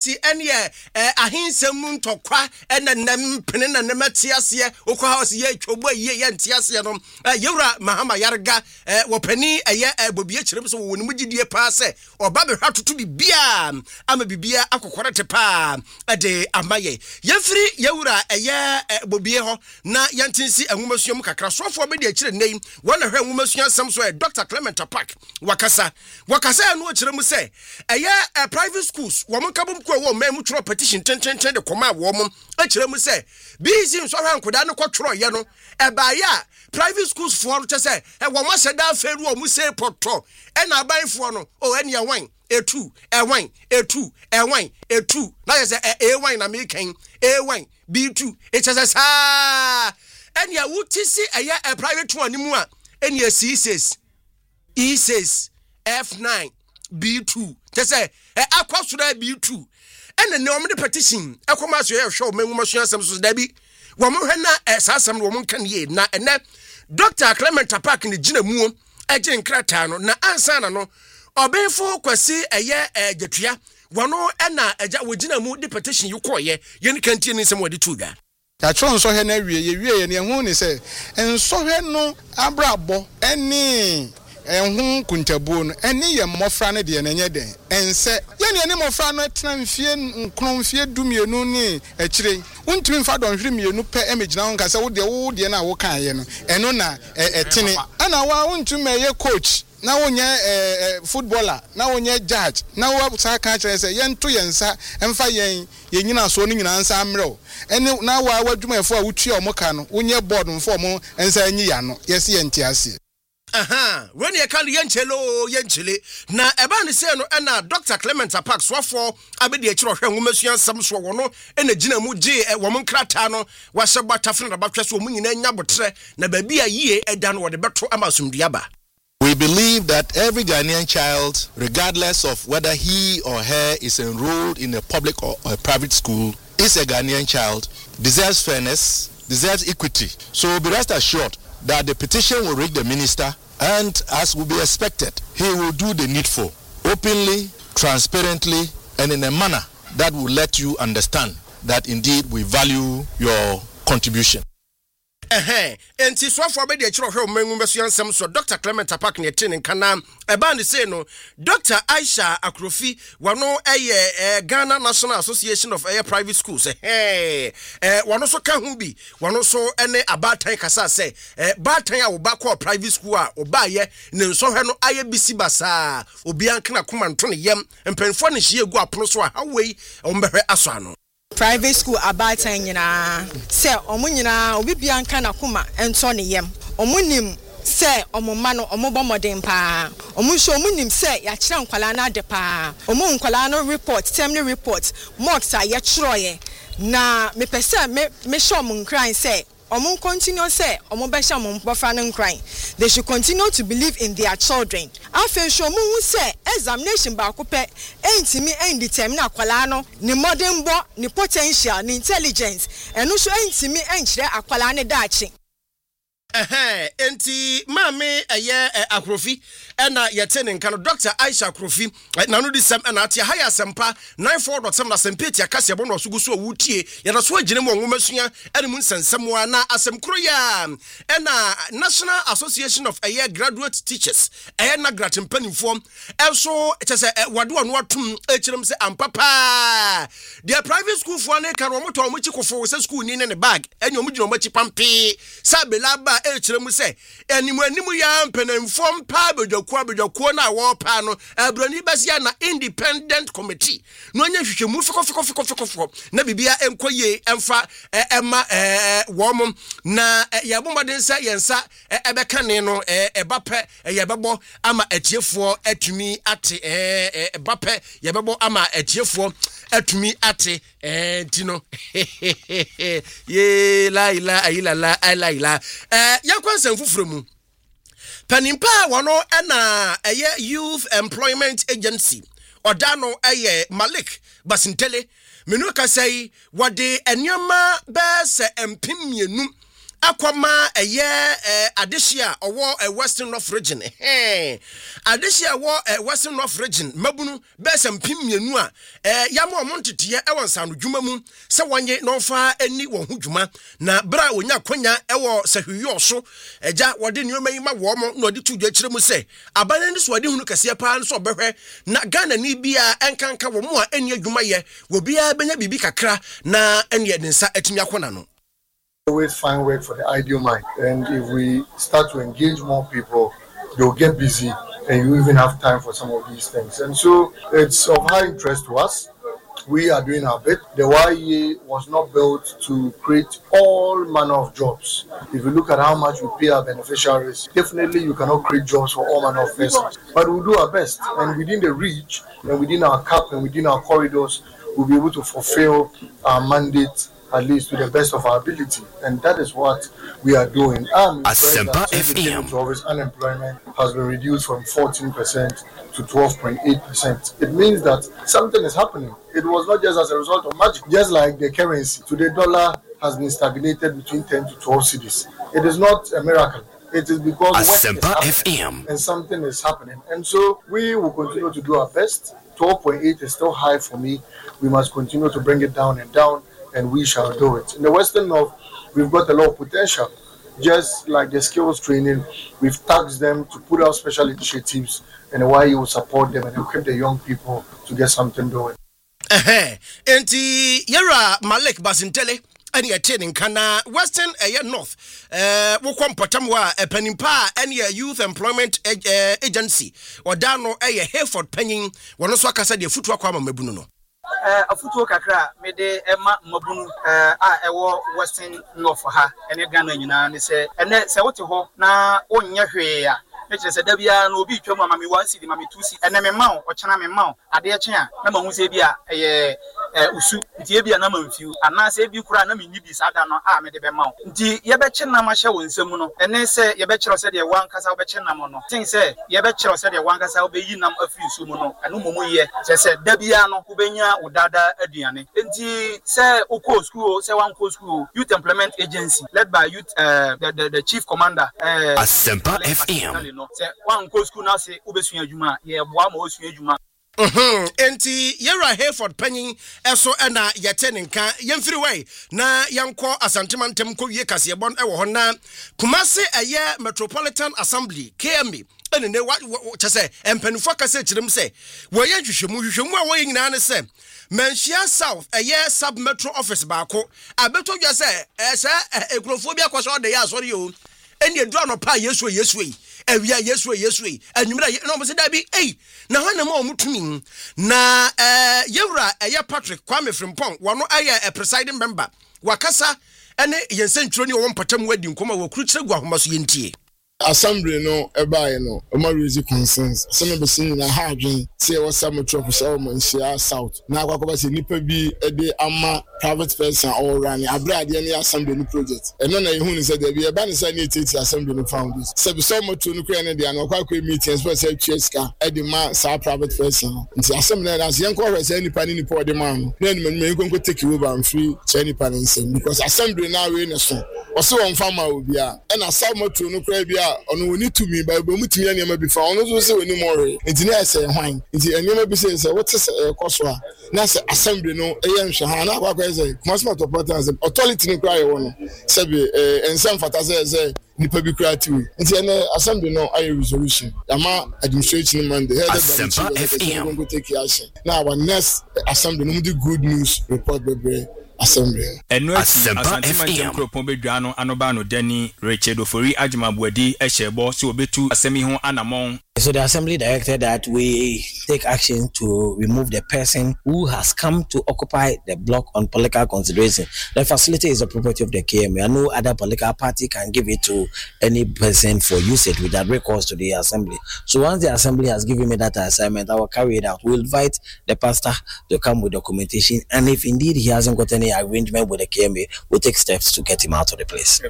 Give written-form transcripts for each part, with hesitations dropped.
ti ene ahinsem ntokwa ena nam pene na nam tiase okwa house ye twobo ye ntiase no yewura mahama yarga wopani bobie kirem so woni mugidie pa se oba be hwatoto bibia ama bibia akokorete pa de amaye yefiri yewura bobie ho na yantinsi enwumasuam kakra sofo be de kire nei wona hwe enwumasuam sam so Dr. Clement Park wakasa no kirem se private schools wo monkabum wo memu tro petition ten de koma wo mom akire mu se bizi nso hwa nkoda ne kwotro ye no ya private schools for no say wo mo seda feru o mu se poto na abanfo no ene wan etu na ye say wan na me kan wan b2 it says ene ya wutisi private one mu a ene c6 e6 f9 b2 say akwasura b2 and the omni petition ekoma so ye hwe menwumasua asem so da bi wo mo hwe na sasam wo mo kan ye na ene Dr. Clement Park ni gina mu agye nkrata no na ansa na no obenfo kwasi gyatua wono na agya wo gina mu di petition yukoye ye ni kantie ni nsem wodi tuga ya tron so hwe na wie ne hu ni se enso hwe no abrabo eni enhu kuntabuo no eni ye mmofra ne de na nye den ense ye ne eni mmofra no tena mfie nkronfie dumienu ni akire untumi mfa donhwere mienu pe emegina ho nkasa wo de na wo kan ye no eno na etene ana wa untumi ye coach na wonye footballer na wonye judge na wo sa kan kire se ye nto ye nsa emfa ye nyina so no nyina nsa amreo ene na wa wadwumafo a wutue omoka no wonye board mfo mo ensa anyi ya no yesi ye ntiase when you can yenchele na eba ne se no na Dr. Clement Park swafo abedi e kire hwe nwumasuan sam so wo no na gina mu je wo mo nkrata no wa hye batafne na batwe so mu nyina nya botre na ba bia yie eda no wo de beto amasumduaba. We believe that every Ghanaian child, regardless of whether he or her is enrolled in a public or a private school, is a Ghanaian child, deserves fairness, deserves equity. So be rest assured that the petition will reach the minister, and as will be expected, he will do the needful, openly, transparently, and in a manner that will let you understand that indeed we value your contribution. Enti swafo be de kire hwe menwumasuan sam so Dr. Clement Park ne tin kana eba ne say no Dr. Aisha Akrofi wano Ghana National Association of Private Schools wano so ka hu bi wano so ene abatan kasa say batan a wo ba ko private school a oba ye ne nso hwe no aye bisi basa obi anka na koma nto ne yam mpenfo ne hye egu apono so a hawei ombehwe aso ano private school abatan nyina se omu nyina obi bianka na kuma ento ne yem omunim se omuma no omobomodem pa omusho omunim se ya kire nkwala na de pa omu nkwala no report terminal report mocks a ye kiroye na me pese me show mun cry se omu continue say omu be sha mun bofra no cry they should continue to believe in their children afen show mun say examination ba ko pe entimi determine akwala no ni modern bo ni potential ni intelligence enu so entimi enkire akwala ne daachi enti mame Akrofi na yetene nka no Dr. Aisha Akrofi na no di sam na atia haya sempa 94.7 na sempeti akase bo no so guso wutie ye na so agine mo nwumasua ene mu nsensem na asemkro ya na National Association of Graduate Teachers na gratin panimfo enso chese wade ono atum ekirem se ampapa their private school for na kan omoto omochi kofo se school ni ne bag eni omugina omochi pampe sabelaba ekirem se enimu ya mpenimfo mpa bedwakuo na wo pa no abrani basia na independent committee no anya hwehwemu fiko na bibia enkoye emfa ema wom na yabombaden sa yensa ebekane no ebape yebebo ama atiefo atumi ate ebape yebebo ama atiefo atumi ate tino ye la ila ila yakwansan fufuremu Panimpa wano ena Youth Employment Agency odano Malik Basintele menu ka say wade enyama be se empimienu akoma adehia owo Western North region adehia wo Western North region mabunu besam pimienu a yama omontete ewo nsano dwuma mu se wonye no fa ani wo ho dwuma na bra onya kwanya ewo sahwiyo so eja wode nneoma yi ma wo mo na odi tu dwa kire mu se abane ni so wode hunu kase pa nso obehwe na Ghana ni bia enkanka wo mo a eni adwuma ye wo bia benya bibi kakra na eni edensa atimi akona no. Always find work for the ideal mind, and if we start to engage more people, they'll get busy and you even have time for some of these things. And so it's of high interest to us. We are doing our bit. The YEA was not built to create all manner of jobs. If you look at how much we pay our beneficiaries, definitely you cannot create jobs for all manner of persons. But we'll do our best, and within the reach, and within our cap, and within our corridors, we'll be able to fulfill our mandate at least to the best of our ability, and that is what we are doing. Asempa FM. Unemployment has been reduced from 14% to 12.8%. It means that something is happening. It was not just as a result of magic, just like the currency. Today, dollar has been stagnated between 10 to 12 cedis. It is not a miracle. It is because Asempa FM and something is happening, and so we will continue to do our best. 12.8 is still high for me. We must continue to bring it down and down, and we shall do it. In the Western North, we've got a lot of potential. Just like the skills training, we've tasked them to put out special initiatives, and why you will support them and equip the young people to get something doing. Enti Yara Malik Basintele and your training kana Western North wokom patamwa penimpa and your youth employment agency or dano Hayford penning one also akasa de footwa kwa mabuno no. A footwork kakra made Emma Mabunu ewo Western North for her and Ghana nyina say and say what ho na onya hwe a me say da bia na obi twam mama me 1 cedi mama 2 cedi and me ma o chana me ma ade eche a na ma hu say bia usu nti bia na ma mfiu ana say bi kura na me nyibi sada no me de be ma nti ye be che na ma hye wo nsam no ene say ye be kyerɛ say de wan kasa wo be che na mo no tin say ye be kyerɛ say de wan kasa wo be yi nam afi nsu mu no anu momo ye say da bia no wo benya udada aduane nti say ukọ school say wan ko school youth employment agency led by youth the chief commander Asempa FM say wan ko school na say obesua adwuma ye boa ma osua adwuma enti Yara Hayford penning eso na yete nka yemfiri way na yanko asantimantem ko wie kasebon ewo ho na Kumasi Metropolitan Assembly KMB ene ne chese empanufo kase kirem se wo ye hwehwemu a wo nyina ne se Manchia South sub metro office baako abeto dwa se ekrofo bi akoso de ya asori o eni edu anopa yesu yi ewia yesu anwumra no mo se da bi na hana ma omutumi na Yewra Patrick Kwame Frimpong wono a presiding member wakasa ene yensentwuro ni wo mpatam wadi nkoma wo kurukire gwa homaso yentie Assembly no ebaye no raise concerns some be seen na ha adwen say we some metropolis or Manchia South na akwakoba say nipa bi de ama private person all run abrade ne assembly no project eno na ehun ni say there be e ba ne say na etiti assembly no founders say be some moto no kra ne dia na akwa meetings for say cheska e de ma sa private person nti assembly na say enko hwe say nipa ni nipa de ma no na me nko take over am free say nipa ne nsem because assembly na we ne so o se won fama obi a e na sa moto no kra bia ono woni tumi ba be mutumi anema bi fa ono so se woni more nti na say hwan nti anema bi say what is koso a na say assembly no e nhwe ha na akwa say Kumasi Metropolitan authority no kra ye wono se be ensem fata say nipa bi kra ti nti ene assembly no aye resolution ama administration Monday headed by the chief go take action now our next assembly no do good news report be assembly eno asantima kropon bedwano anoba no dani Richard Ofori Ajimabuadi ehebo se obetu asemi ho anamon. So the assembly directed that we take action to remove the person who has come to occupy the block on political consideration. The facility is the property of the KMA, and no other political party can give it to any person for usage without recourse to the assembly. So once the assembly has given me that assignment, I will carry it out. We'll invite the pastor to come with documentation, and if indeed he hasn't got any arrangement with the KMA, we'll take steps to get him out of the place.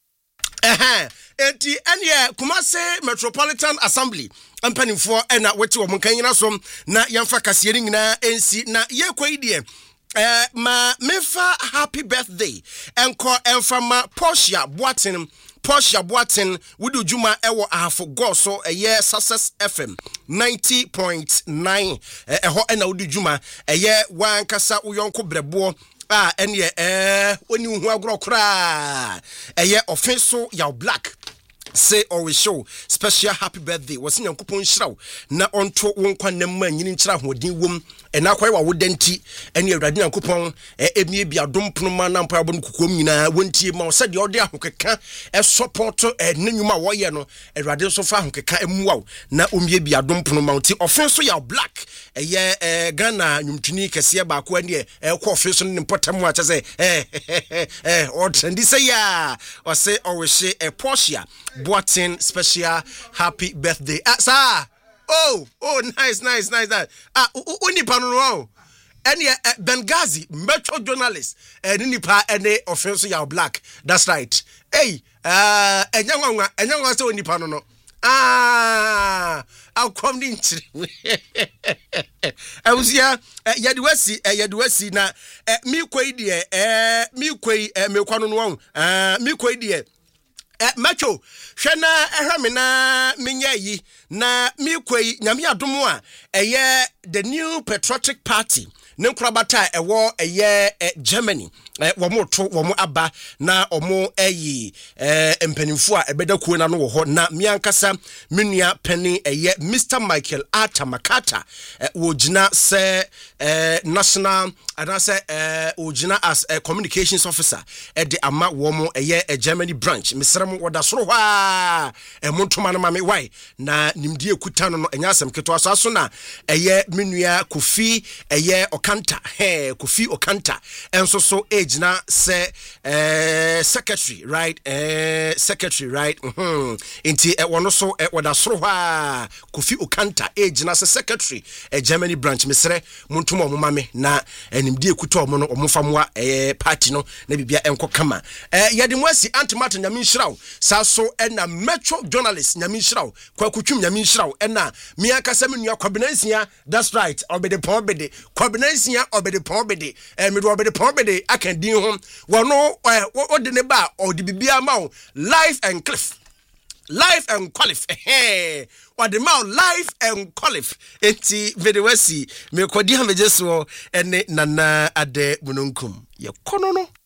Enti ene Kumasi Metropolitan Assembly ampanimfo ena weti wo munkanyina som na yamfa kasiyeri nyina ensi na yekwai die ma mefa happy birthday enko enfama Portia Boatin wudu juma ewo ahafo go so eye Success FM 90.9 eho ena wudu juma eye wankasa uyonko brebo ene oni hu agro kra eye offenso yaw black say always show special happy birthday was nyankopon hyiraw na onto wonkwa namma nyini nkyira hodin wom ena kwai wa wodanti ene awurade nyankopon emie bia domponoma na mpa abon kukom nyina wontie ma se de ode ahokeka support nanyuma wo ye no awurade so fa ahokeka emuwa na omie bia domponoma ti offenso ya black eye Ghana nyumtuni kese ba ko ane ko offenso ne potam a chese o trendi say ya o say always Portia Boatin special happy birthday. Sir. Oh, nice. Unipa no. Any Benghazi Metro journalist. Nipa any offense ya black. That's right. Hey, enyanwa say unipa no. I'll come in. I was here. Yadwesi na mi kwei me kwano no. Mi kwei die. Macho hwena ehwamena menya yi na mikwei nyame adomo a eye the new patriotic party ne nkrabata ewo eye Germany womo aba na omo eyi empanimfo a ebeda kuo na no wo ho na miankasa menua pani eye Mr Michael Arthur Makata wogina se national adase wogina as a communications officer de ama womo eye Germany branch misrem woda soro ha montoma na mame why na nimdi ekuta no enya asem keto aso na eye menua Kofi eye Okanta Kofi Okanta enso so ejina se secretary right inti wono so woda soro ha Kofi Okanta ejina se secretary Germany branch misre montoma mo mame na nimdi ekuta omo no omfamwa party no na bibia enko kama yede mwasi antimato nyame nhiraw saso ena metro journalist nyame nhiraw kwakutwum nyame nhiraw ena miakasa menua kwabenansia that's right obede pon kwabenansia obede pon bede medo obede pon bede akandin ho wono ode ne ba ode bibia ma life and qualif what the mouth life and qualif enti vedewasi me kwadi hamejeso ene nana ade mununkum ye kono no